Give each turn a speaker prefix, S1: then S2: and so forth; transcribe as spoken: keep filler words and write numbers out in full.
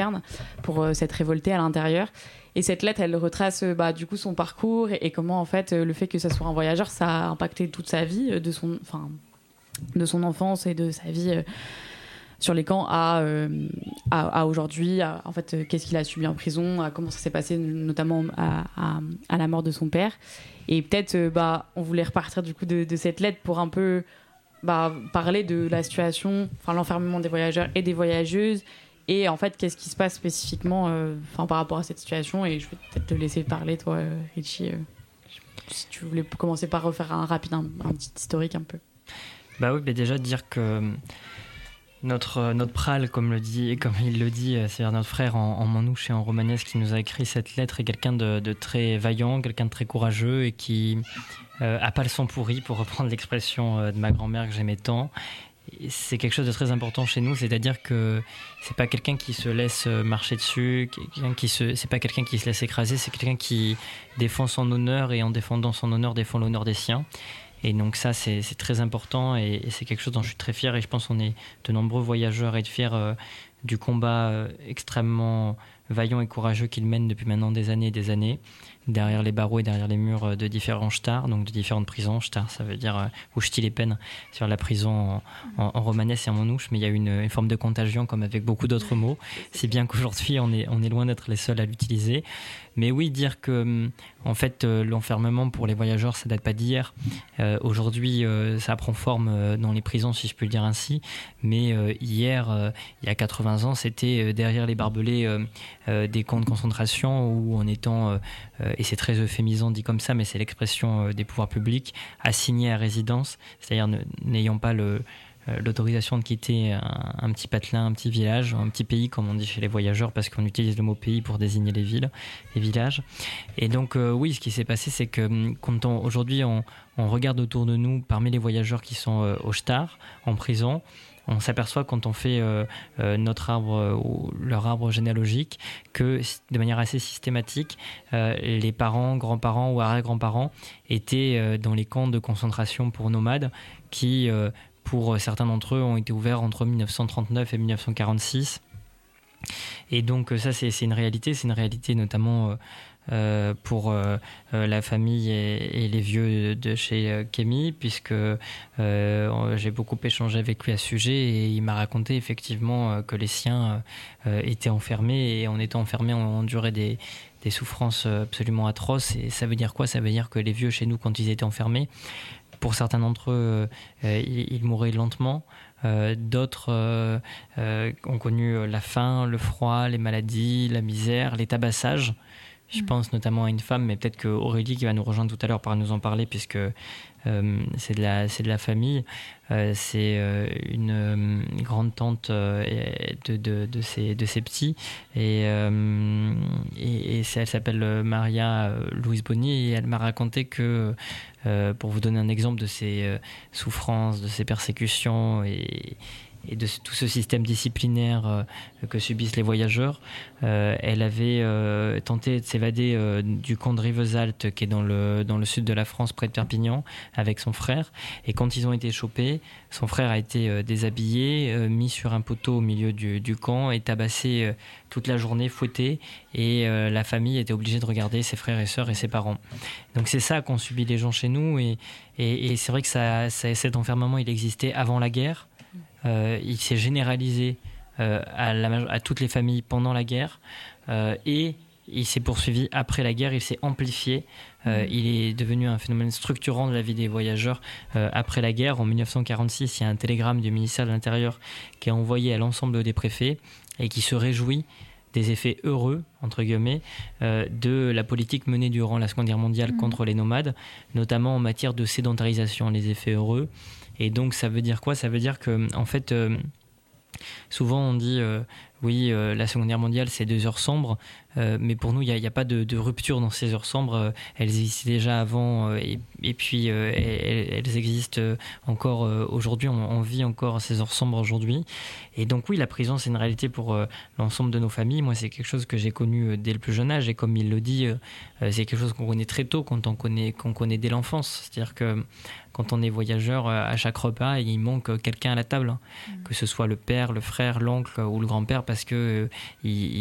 S1: pour euh, s'être révolté à l'intérieur. Et cette lettre, elle retrace euh, bah, du coup son parcours et, et comment en fait euh, le fait que ça soit un voyageur, ça a impacté toute sa vie, euh, de son, enfin, de son enfance et de sa vie euh, sur les camps à, euh, à, à aujourd'hui, à, en fait, euh, qu'est-ce qu'il a subi en prison, à comment ça s'est passé, notamment à, à, à la mort de son père. Et peut-être, euh, bah, on voulait repartir du coup de, de cette lettre pour un peu bah, parler de la situation, enfin l'enfermement des voyageurs et des voyageuses. Et en fait, qu'est-ce qui se passe spécifiquement euh, par rapport à cette situation. Et je vais peut-être te laisser parler, toi, euh, Richie, euh, si tu voulais commencer par refaire un rapide, un, un petit historique un peu.
S2: Bah oui, bah déjà dire que notre, notre pral, comme, le dit, comme il le dit, c'est-à-dire notre frère en, en manouche et en romanesque qui nous a écrit cette lettre, est quelqu'un de, de très vaillant, quelqu'un de très courageux et qui euh, a pas le sang pourri, pour reprendre l'expression de ma grand-mère que j'aimais tant. C'est quelque chose de très important chez nous, c'est-à-dire que c'est pas quelqu'un qui se laisse marcher dessus, quelqu'un qui se, c'est pas quelqu'un qui se laisse écraser, c'est quelqu'un qui défend son honneur et en défendant son honneur défend l'honneur des siens. Et donc ça c'est, c'est très important et, et c'est quelque chose dont je suis très fier et je pense qu'on est de nombreux voyageurs à être fiers euh, du combat euh, extrêmement vaillant et courageux qu'il mène depuis maintenant des années et des années derrière les barreaux et derrière les murs de différents shtar, donc de différentes prisons. Shtar, ça veut dire euh, où ch'ti les peines sur la prison en, en, en romanesque et en manouche, mais il y a une, une forme de contagion comme avec beaucoup d'autres mots, si bien qu'aujourd'hui on est, on est loin d'être les seuls à l'utiliser. Mais oui, dire que en fait euh, l'enfermement pour les voyageurs ça date pas d'hier. Euh, aujourd'hui euh, ça prend forme euh, dans les prisons, si je peux le dire ainsi, mais euh, hier, euh, il y a quatre-vingts ans, c'était euh, derrière les barbelés euh, euh, des camps de concentration où en étant, euh, et c'est très euphémisant dit comme ça, mais c'est l'expression euh, des pouvoirs publics, assignés à résidence, c'est-à-dire ne, n'ayant pas le l'autorisation de quitter un, un petit patelin, un petit village, un petit pays comme on dit chez les voyageurs parce qu'on utilise le mot pays pour désigner les villes, les villages. Et donc euh, oui, ce qui s'est passé, c'est que quand on, aujourd'hui on, on regarde autour de nous parmi les voyageurs qui sont euh, au shtar, en prison, on s'aperçoit quand on fait euh, euh, notre arbre euh, ou leur arbre généalogique que de manière assez systématique, euh, les parents, grands-parents ou arrière-grands-parents étaient euh, dans les camps de concentration pour nomades qui euh, pour certains d'entre eux, ont été ouverts entre dix-neuf cent trente-neuf et dix-neuf cent quarante-six. Et donc ça, c'est, c'est une réalité. C'est une réalité notamment euh, pour euh, la famille et, et les vieux de chez euh, Kémy, puisque euh, j'ai beaucoup échangé avec lui à ce sujet et il m'a raconté effectivement euh, que les siens euh, étaient enfermés et en étant enfermés, on endurait des, des souffrances absolument atroces. Et ça veut dire quoi ? Ça veut dire que les vieux chez nous, quand ils étaient enfermés, pour certains d'entre eux, euh, ils, ils mouraient lentement. Euh, d'autres euh, euh, ont connu la faim, le froid, les maladies, la misère, les tabassages. Je mmh. pense notamment à une femme, mais peut-être qu'Aurélie, qui va nous rejoindre tout à l'heure, pourra nous en parler, puisque euh, c'est, de la, c'est de la famille. Euh, c'est euh, une, une grande tante euh, de, de, de, ses, de ses petits. Et, euh, et, et elle s'appelle Maria Louise Bonny, et elle m'a raconté que, euh, pour vous donner un exemple de ses euh, souffrances, de ses persécutions et et de tout ce système disciplinaire euh, que subissent les voyageurs. Euh, elle avait euh, tenté de s'évader euh, du camp de Rivesaltes, qui est dans le, dans le sud de la France, près de Perpignan, avec son frère. Et quand ils ont été chopés, son frère a été euh, déshabillé, euh, mis sur un poteau au milieu du, du camp et tabassé euh, toute la journée, fouetté. Et euh, la famille était obligée de regarder ses frères et sœurs et ses parents. Donc c'est ça qu'ont subi les gens chez nous. Et, et, et c'est vrai que ça, ça, cet enfermement, il existait avant la guerre. Euh, il s'est généralisé euh, à, la, à toutes les familles pendant la guerre euh, et il s'est poursuivi après la guerre, il s'est amplifié, euh, mmh. il est devenu un phénomène structurant de la vie des voyageurs euh, après la guerre. En dix-neuf cent quarante-six, il y a un télégramme du ministère de l'Intérieur qui est envoyé à l'ensemble des préfets et qui se réjouit des effets heureux, entre guillemets, euh, de la politique menée durant la Seconde Guerre mondiale mmh. contre les nomades, notamment en matière de sédentarisation, les effets heureux. Et donc ça veut dire quoi ? Ça veut dire que en fait, euh, souvent on dit euh, oui, euh, la Seconde Guerre mondiale c'est deux heures sombres, euh, mais pour nous il n'y a, a pas de, de rupture dans ces heures sombres. Euh, elles existaient déjà avant euh, et, et puis euh, elles, elles existent encore euh, aujourd'hui. On, on vit encore ces heures sombres aujourd'hui. Et donc oui, la prison c'est une réalité pour euh, l'ensemble de nos familles. Moi c'est quelque chose que j'ai connu dès le plus jeune âge et comme il le dit, euh, c'est quelque chose qu'on connaît très tôt, quand on connaît, qu'on connaît dès l'enfance. C'est-à-dire que quand on est voyageur, à chaque repas, il manque quelqu'un à la table, hein. Mmh. Que ce soit le père, le frère, l'oncle ou le grand-père, parce que euh, il,